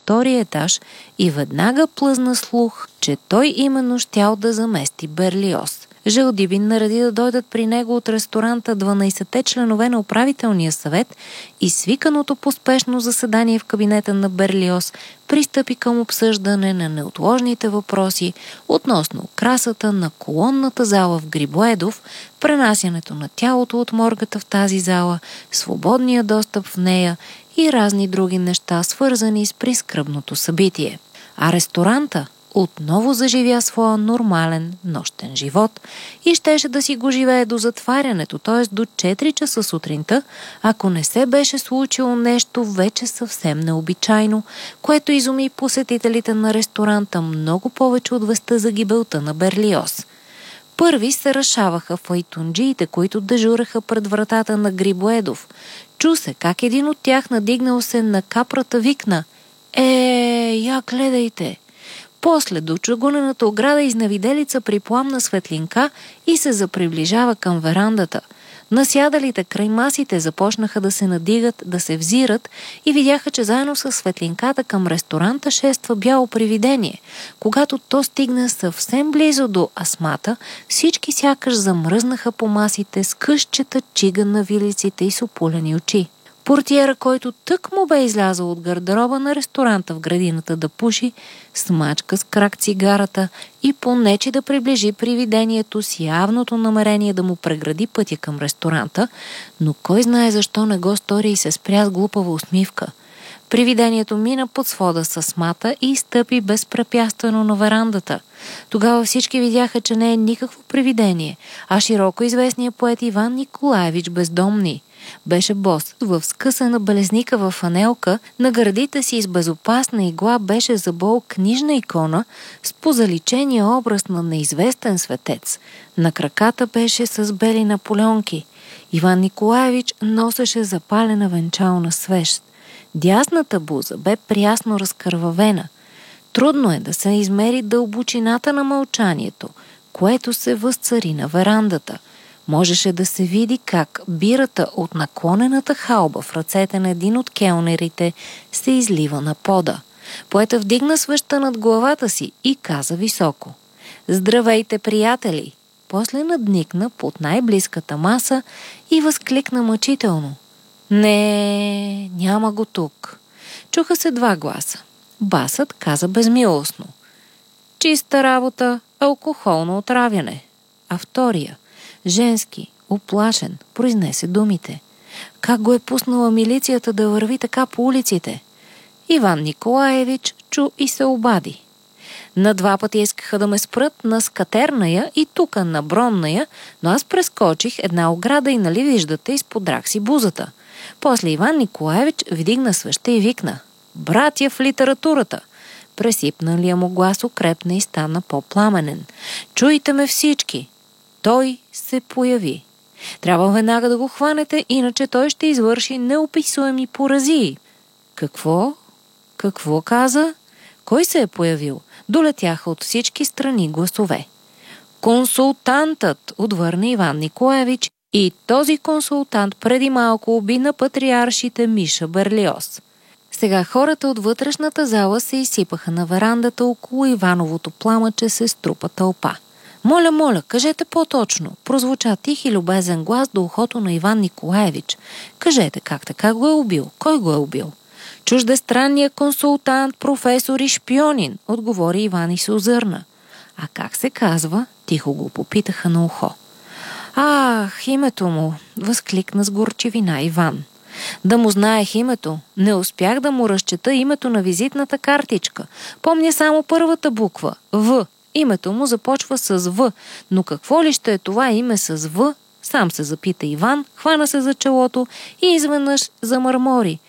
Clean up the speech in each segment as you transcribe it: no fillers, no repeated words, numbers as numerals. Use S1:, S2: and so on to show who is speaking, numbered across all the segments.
S1: втория етаж и веднага плъзна слух, че той именно щял да замести Берлиоз. Жълдибин нареди да дойдат при него от ресторанта 12-те членове на управителния съвет и свиканото поспешно заседание в кабинета на Берлиоз пристъпи към обсъждане на неотложните въпроси относно красата на колонната зала в Грибоедов, пренасянето на тялото от моргата в тази зала, свободния достъп в нея и разни други неща, свързани с прискръбното събитие. А ресторанта отново заживя своя нормален нощен живот и щеше да си го живее до затварянето, т.е. до 4 часа сутринта, ако не се беше случило нещо вече съвсем необичайно, което изуми посетителите на ресторанта много повече от вестта за гибелта на Берлиоз. Първи се решаваха файтунджиите, които дежураха пред вратата на Грибоедов. Чу се как един от тях, надигнал се на капрата, викна: я гледайте! После до чугунената ограда изневиделица припламна светлинка и се заприближава към верандата. Насядалите край масите започнаха да се надигат, да се взират и видяха, че заедно с светлинката към ресторанта шества бяло привидение. Когато то стигна съвсем близо до асмата, всички сякаш замръзнаха по масите с късчета чига на вилиците и с опулени очи. Портиера, който тък му бе излязъл от гардероба на ресторанта в градината да пуши, смачка с крак цигарата и понече да приближи привидението с явното намерение да му прегради пътя към ресторанта, но кой знае защо не го стори и се спря с глупава усмивка. Привидението мина под свода с асмата и стъпи безпрепятствено на верандата. Тогава всички видяха, че не е никакво привидение, а широко известният поет Иван Николаевич Бездомни. Беше бос, в скъсана белезника в фанелка, на гърдите си с безопасна игла беше забол книжна икона с позаличения образ на неизвестен светец. На краката беше с бели наполеонки. Иван Николаевич носеше запалена венчална свещ. Дясната буза бе прясно разкървавена. Трудно е да се измери дълбочината на мълчанието, което се възцари на верандата. Можеше да се види как бирата от наклонената халба в ръцете на един от келнерите се излива на пода. Поета вдигна свеща над главата си и каза високо: „Здравейте, приятели!“ После надникна под най-близката маса и възкликна мъчително: „Не, няма го тук!“ Чуха се два гласа. Басът каза безмилостно: „Чиста работа, алкохолно отравяне“, а втория, женски, уплашен, произнесе думите: „Как го е пуснала милицията да върви така по улиците?“ Иван Николаевич чу и се обади: „На два пъти искаха да ме спрат на Скатерная и тука на Бронная, но аз прескочих една ограда и нали виждате, изподрах си бузата.“ После Иван Николаевич вдигна свеща и викна: „Братя в литературата!“ Пресипналия му глас укрепна и стана по-пламенен: „Чуйте ме всички!“ Той се появи. Трябва веднага да го хванете, иначе той ще извърши неописуеми поразии. Какво? Какво каза? Кой се е появил? Долетяха от всички страни гласове. „Консултантът!“ отвърна Иван Николаевич, и този консултант преди малко уби на патриаршите Миша Берлиоз. Сега хората от вътрешната зала се изсипаха на верандата, около Ивановото пламъче се струпа тълпа. „Моля, моля, кажете по-точно“, прозвуча тих и любезен глас до ухото на Иван Николаевич. „Кажете как така го е убил? Кой го е убил?“ „Чуждестранният консултант, професор и шпионин“, отговори Иван и се озърна. „А как се казва?“ тихо го попитаха на ухо. „Ах, името му!“ възкликна с горчивина Иван. „Да му знаех името. Не успях да му разчета името на визитната картичка. Помня само първата буква – В. Името му започва с В, но какво ли ще е това име с В? Сам се запита Иван, хвана се за челото и изведнъж замърмори: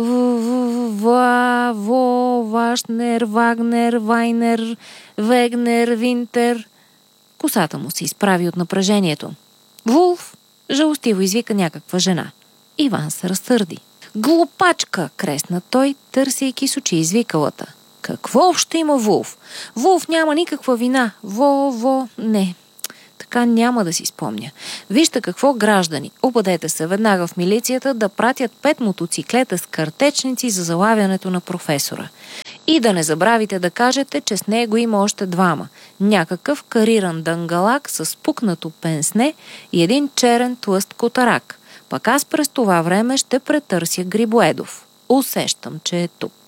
S1: Вашнер, Вагнер, Вайнер, Вегнер, Винтер. Косата му се изправи от напрежението. „Вулф!“ жалостиво извика някаква жена. Иван се разсърди. „Глупачка!“ кресна той, търсейки с очи извикалата. „Какво общо има Вулф? Вулф няма никаква вина. Не. Така няма да си спомня. Вижте какво, граждани, обадете се веднага в милицията да пратят 5 мотоциклета с картечници за залавянето на професора. И да не забравите да кажете, че с него има още двама. Някакъв кариран дангалак с пукнато пенсне и един черен тлъст котарак. Пък аз през това време ще претърся Грибоедов. Усещам, че е тук.